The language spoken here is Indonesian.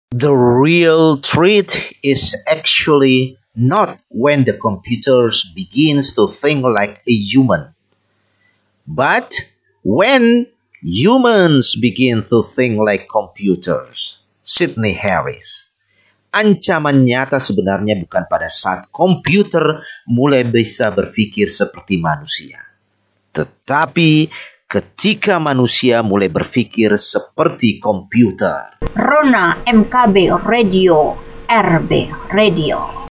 The real threat is actually not when the computers begins to think like a human, but when humans begin to think like computers. Sidney Harris. Ancaman nyata sebenarnya bukan pada saat komputer mulai bisa berpikir seperti manusia, tetapi ketika manusia mulai berpikir seperti komputer. Rona MKB Radio, RB Radio.